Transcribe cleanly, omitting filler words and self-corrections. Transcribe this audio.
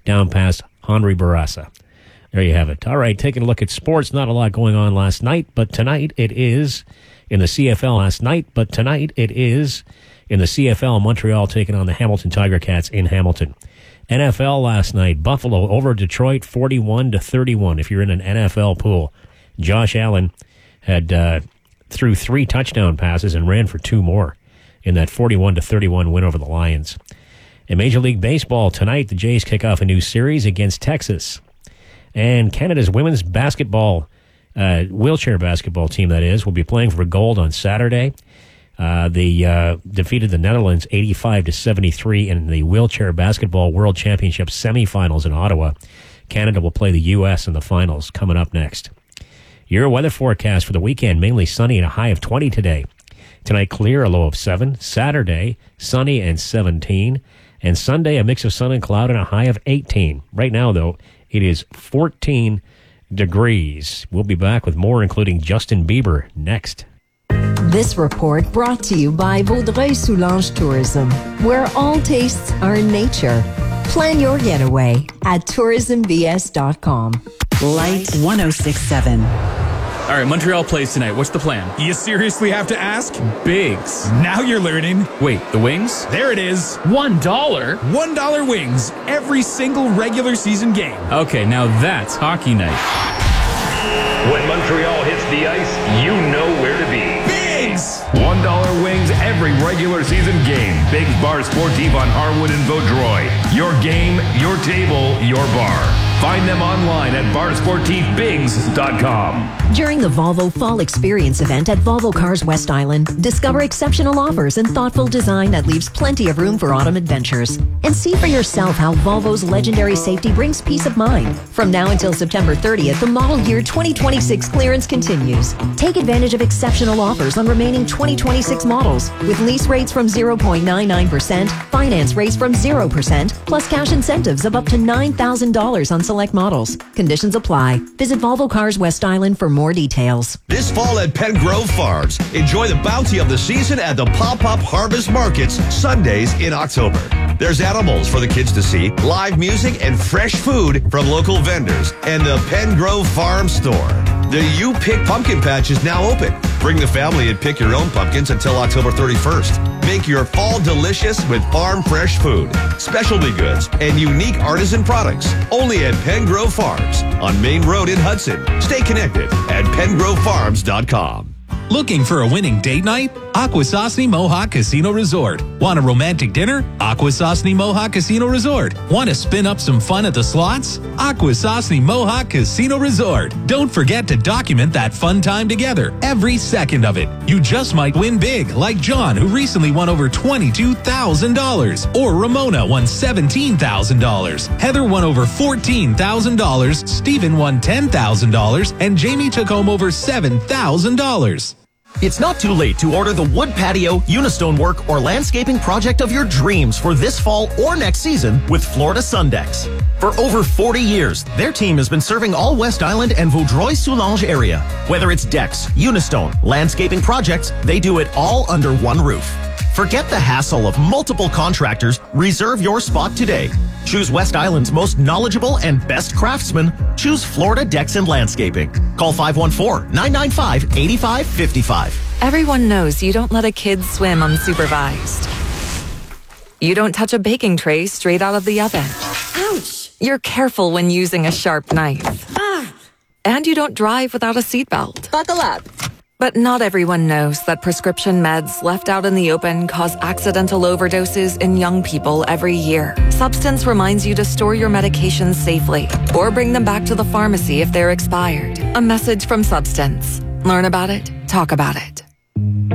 down past Henri Bourassa. There you have it. All right, taking a look at sports. Not a lot going on last night, but tonight it is in the CFL last night, but tonight it is in the CFL. Montreal taking on the Hamilton Tiger Cats in Hamilton. NFL last night, Buffalo over Detroit 41-31. If you're in an NFL pool, Josh Allen had threw 3 touchdown passes and ran for 2 more in that 41-31 win over the Lions. In Major League Baseball tonight, the Jays kick off a new series against Texas. And Canada's women's basketball, wheelchair basketball team, that is, will be playing for gold on Saturday. They defeated the Netherlands 85-73 in the wheelchair basketball World Championship semifinals in Ottawa. Canada will play the U.S. in the finals coming up next. Your weather forecast for the weekend, mainly sunny and a high of 20 today. Tonight, clear, a low of 7. Saturday, sunny and 17. And Sunday, a mix of sun and cloud and a high of 18. Right now, though, it is 14 degrees. We'll be back with more, including Justin Bieber, next. This report brought to you by Vaudreuil-Soulanges Tourism, where all tastes are in nature. Plan your getaway at tourismbs.com. Light 106.7. All right, Montreal plays tonight. What's the plan? You seriously have to ask? Bigs. Now you're learning. Wait, the wings? There it is. $1? $1 wings. Every single regular season game. Okay, now that's hockey night. When Montreal hits the ice, you know where to be. Bigs! $1 wings every regular season game. Bigs Bar Sportif on Harwood and Vaudreuil. Your game, your table, your bar. Find them online at barsportifbigs.com. During the Volvo Fall Experience event at Volvo Cars West Island, discover exceptional offers and thoughtful design that leaves plenty of room for autumn adventures. And see for yourself how Volvo's legendary safety brings peace of mind. From now until September 30th, the model year 2026 clearance continues. Take advantage of exceptional offers on remaining 2026 models with lease rates from 0.99%, finance rates from 0%, plus cash incentives of up to $9,000 on select models. Conditions apply. Visit Volvo Cars West Island for more details. This fall at Penn Grove Farms, enjoy the bounty of the season at the Pop-Up Harvest Markets Sundays in October. There's animals for the kids to see, live music, and fresh food from local vendors and the Penn Grove Farm Store. The You Pick Pumpkin Patch is now open. Bring the family and pick your own pumpkins until October 31st. Make your fall delicious with farm fresh food, specialty goods, and unique artisan products. Only at Penn Grove Farms on Main Road in Hudson. Stay connected at PennGroveFarms.com. Looking for a winning date night? Akwesasne Mohawk Casino Resort. Want a romantic dinner? Akwesasne Mohawk Casino Resort. Want to spin up some fun at the slots? Akwesasne Mohawk Casino Resort. Don't forget to document that fun time together, every second of it. You just might win big, like John, who recently won over $22,000. Or Ramona won $17,000. Heather won over $14,000. Stephen won $10,000. And Jamie took home over $7,000. It's not too late to order the wood patio, unistone work, or landscaping project of your dreams for this fall or next season with Florida Sundex. For over 40 years, their team has been serving all West Island and Vaudreuil-Soulanges area. Whether it's decks, unistone, landscaping projects, they do it all under one roof. Forget the hassle of multiple contractors. Reserve your spot today. Choose West Island's most knowledgeable and best craftsmen. Choose Florida Decks and Landscaping. Call 514-995-8555. Everyone knows you don't let a kid swim unsupervised. You don't touch a baking tray straight out of the oven. Ouch! You're careful when using a sharp knife. And you don't drive without a seatbelt. Buckle up. But not everyone knows that prescription meds left out in the open cause accidental overdoses in young people every year. Substance reminds you to store your medications safely or bring them back to the pharmacy if they're expired. A message from Substance. Learn about it, talk about it.